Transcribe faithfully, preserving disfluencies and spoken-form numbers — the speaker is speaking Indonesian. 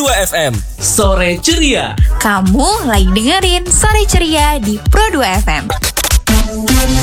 dua F M. Sore ceria. Kamu lagi dengerin Sore Ceria di Pro dua F M.